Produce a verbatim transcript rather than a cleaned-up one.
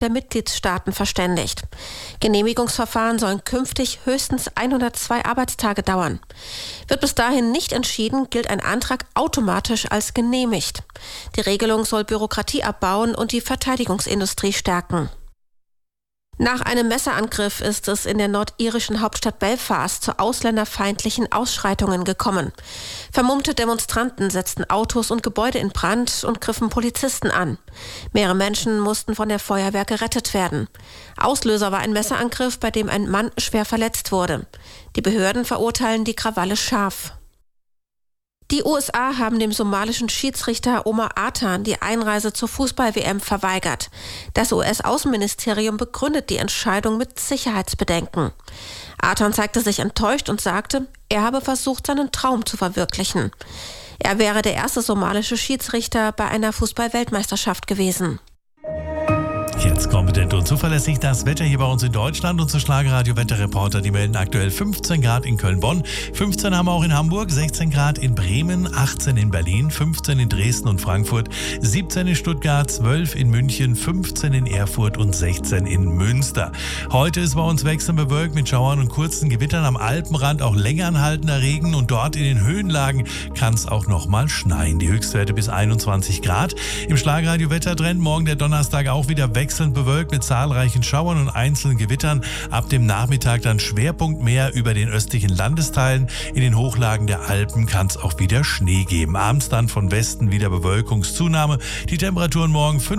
der Mitgliedstaaten verständigt. Genehmigungsverfahren sollen künftig höchstens hundertzwei Arbeitstage dauern. Wird bis dahin nicht entschieden, gilt ein Antrag automatisch als genehmigt. Die Regelung soll Bürokratie abbauen und die Verteidigungsindustrie stärken. Nach einem Messerangriff ist es in der nordirischen Hauptstadt Belfast zu ausländerfeindlichen Ausschreitungen gekommen. Vermummte Demonstranten setzten Autos und Gebäude in Brand und griffen Polizisten an. Mehrere Menschen mussten von der Feuerwehr gerettet werden. Auslöser war ein Messerangriff, bei dem ein Mann schwer verletzt wurde. Die Behörden verurteilen die Krawalle scharf. Die U S A haben dem somalischen Schiedsrichter Omar Artan die Einreise zur Fußball-W M verweigert. Das U S-Außenministerium begründet die Entscheidung mit Sicherheitsbedenken. Artan zeigte sich enttäuscht und sagte, er habe versucht, seinen Traum zu verwirklichen. Er wäre der erste somalische Schiedsrichter bei einer Fußball-Weltmeisterschaft gewesen. Jetzt kompetent und zuverlässig das Wetter hier bei uns in Deutschland. Unsere Schlagerradio-Wetterreporter, die melden aktuell fünfzehn Grad in Köln-Bonn, fünfzehn haben wir auch in Hamburg, sechzehn Grad in Bremen, achtzehn in Berlin, fünfzehn in Dresden und Frankfurt, siebzehn in Stuttgart, zwölf in München, fünfzehn in Erfurt und sechzehn in Münster. Heute ist bei uns wechselnd bewölkt mit Schauern und kurzen Gewittern, am Alpenrand auch länger anhaltender Regen und dort in den Höhenlagen kann es auch noch mal schneien. Die Höchstwerte bis einundzwanzig Grad. Im Schlagerradio-Wettertrend morgen der Donnerstag auch wieder wechselnd Wechselnd bewölkt mit zahlreichen Schauern und einzelnen Gewittern. Ab dem Nachmittag dann Schwerpunkt mehr über den östlichen Landesteilen. In den Hochlagen der Alpen kann es auch wieder Schnee geben. Abends dann von Westen wieder Bewölkungszunahme. Die Temperaturen morgen fünf